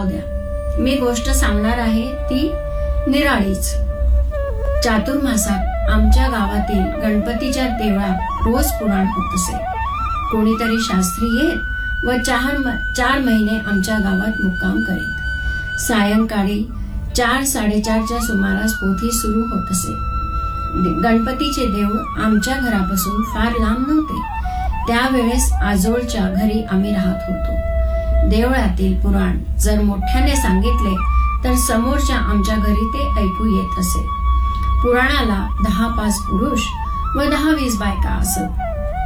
जाऊ द्या, मी गोष्ट सांगणार आहे ती निराळीच. चातुर्मासात आमच्या गावातील गणपतीच्या देवळात रोज पुराण होत असे. कोणीतरी शास्त्री येत व 4 महिने आमच्या गावात मुक्काम करीत. सायंकाळी 4-4:30च्या सुमारास पोथी सुरू होत असे. गणपतीचे देऊळ आमच्या घरापासून फार लांब नव्हते. त्यावेळेस आजोळच्या घरी आम्ही राहत होतो. देवळातील पुराण जर मोठ्याने सांगितले तर समोरच्या आमच्या घरी ते ऐकू येत असे. पुराणाला 10-5 पुरुष व 10-20 बायका असत.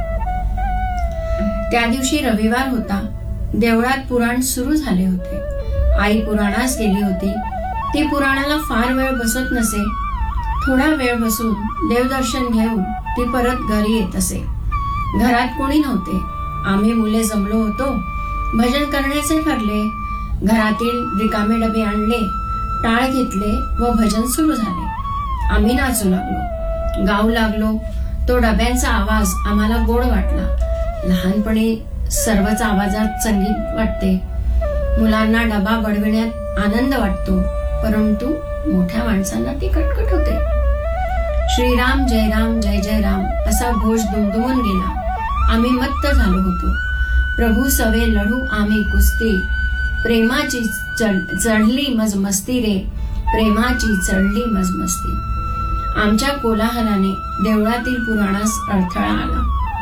त्या दिवशी रविवार होता. देवळात पुराण सुरू झाले होते. आई पुराणास गेली होती. ती पुराणाला फार वेळ बसत नसे. थोडा वेळ बसून देवदर्शन घेऊन ती परत घरी येत असे. घरात कोणी नव्हते. आम्ही मुले जमलो होतो. भजन करण्याचे ठरले. घरातील रिकामे डबे आणले, टाळ घेतले व भजन सुरू झाले. आम्ही नाचू लागलो, गाऊ लागलो. तो डब्यांचा आवाज आम्हाला गोड वाटला. लहानपणी सर्वच आवाजात संगीत वाटते. मुलांना डबा बडविण्यात आनंद वाटतो, परंतु मोठ्या माणसांना ती कटकट होते. श्रीराम जय राम जय जय राम असा घोष दुमदुमून गेला. आम्ही मत्त झालो होतो. प्रभू सवे लढू आम्ही कुस्ती, प्रेमाची चढली मजमस्ती रे, प्रेमाची चढली मजमस्ती. आमच्या कोलाहलाने देवळातील पुराणास अडथळा आला.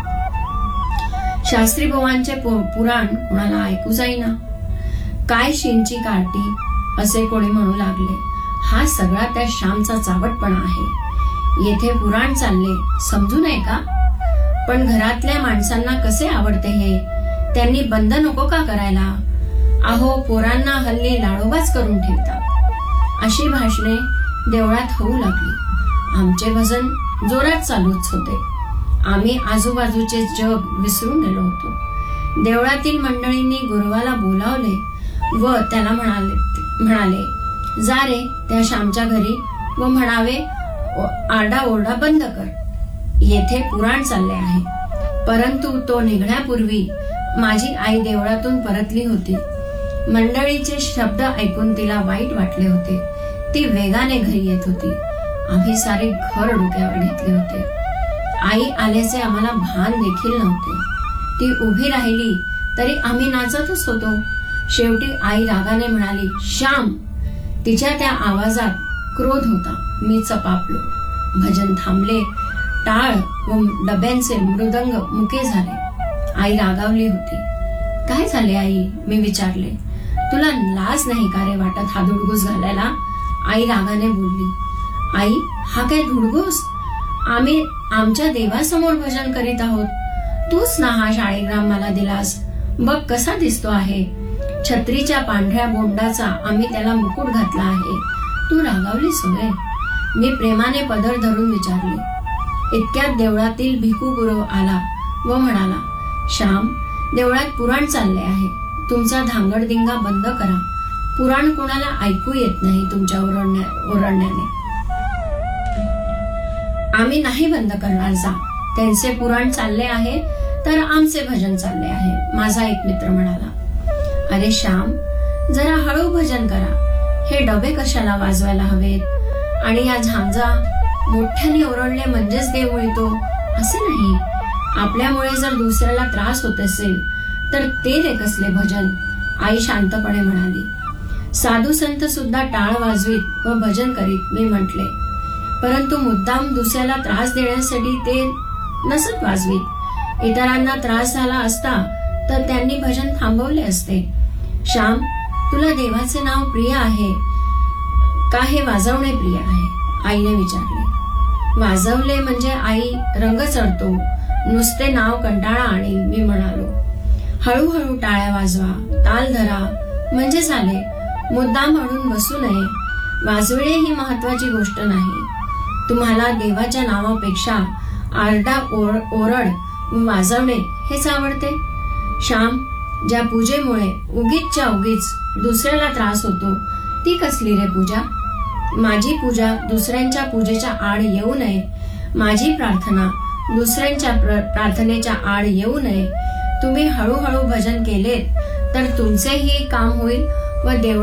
शास्त्री बुवांचे पुराण कोणाला ऐकू जाईना. काय शिंची कार्टी असे कोणी म्हणू लागले. हा सगळा त्या श्यामचा चावटपणा आहे. येथे पुराण चालले समजू नये का? पण घरातल्या माणसांना कसे आवडते हे? त्यांनी बंद नको का करायला? अहो, पोरांना हल्ली लाडोबाच करून ठेवतात. अशी भाषणे देवळात होऊ लागली. आमचे भजन जोरात चालूच होते. आम्ही आजूबाजूचे जग विसरून गेलो होतो. देवळातील मंडळींनी गुरुवाला बोलावले व त्याला म्हणाले जा रे त्या श्यामच्या घरी व म्हणावे आरडाओरडा बंद कर. येथे पुराण चालले आहे. परंतु तो निघण्यापूर्वी माझी आई देवळातून परतली होती. मंडळीचे शब्द ऐकून तिला वाईट वाटले होते. ती वेगाने घरी येत होती. आम्ही सारे घर डोक्यावर घेतले होते. आई आल्याचे आम्हाला भान देखील नव्हते. ती उभी राहिली तरी आम्ही नाचतच होतो. शेवटी आई रागाने म्हणाली श्याम. तिच्या त्या आवाजात क्रोध होता. मी चपापलो. भजन थांबले. टाळ व डब्यांचे मृदंग मुके झाले. आई रागावली होती. काय झाले आई? मी विचारले. तुला लाज नाही का रे वाटत हा धुडगूस घालायला? आई रागाने बोलली. आई, हा काय धुडगूस? आम्ही आमच्या देवासमोर भजन करीत आहोत. तूच ना हा शाळीग्राम मला दिलास. बघ कसा दिसतो आहे. छत्रीच्या पांढऱ्या बोंडाचा आम्ही त्याला मुकुट घातला आहे. तू रागावलीस होय? मी प्रेमाने पदर धरून विचारले. इतक्यात देवळातील भिकू गुरु आला व म्हणाला श्याम, देवळात पुराण चालले आहे. तुमचा धांगडधिंगा बंद करा. पुराण कोणाला ऐकू येत नाही तुमच्या ओरडण्याने. आम्ही नाही बंद करणार. जा. त्यांचे पुराण चालले आहे तर आमचे भजन चालले आहे, माझा एक मित्र म्हणाला. अरे श्याम, जरा हळू भजन करा. हे डबे कशाला वाजवायला हवेत? आणि या झांजा मोठ्याने ओरडले म्हणजेच देव मिळतो असे नाही. आपल्यामुळे जर दुसऱ्याला त्रास होत असेल तर ते रे कसले भजन? आई शांतपणे म्हणाली. साधू संत सुद्धा टाळ वाजवीत व भजन करीत, मी म्हटले. परंतु मुद्दाम दुसऱ्याला त्रास देण्यासाठी ते नसत वाजवीत. इतरांना त्रास झाला असता तर त्यांनी भजन थांबवले असते. श्याम, तुला देवाचे नाव प्रिय आहे का हे वाजवणे प्रिय आहे? आईने विचारले. वाजवले म्हणजे आई रंग चढतो. नुसते नाव कंटाळा आणील, मी म्हणालो. हळूहळू टाळ्या वाजवा, ताल धरा म्हणजे झाले. मुद्दाम म्हणून बसू नये. वाजविणे ही महत्वाची गोष्ट नाही. तुम्हाला देवाच्या नावापेक्षा आरडा ओरड वाजवणे हेच आवडते. श्याम, ज्या पूजेमुळे उगीचच्या उगीच दुसऱ्याला त्रास होतो ती कसली रे पूजा? माझी पूजा दुसऱ्यांच्या पूजेच्या आड येऊ नये. माझी प्रार्थना दुसऱ्यांच्या प्रार्थनेच्या आड येऊ नये. तुम्ही हळूहळू भजन केलेत तर तुमचेही काम होईल व देव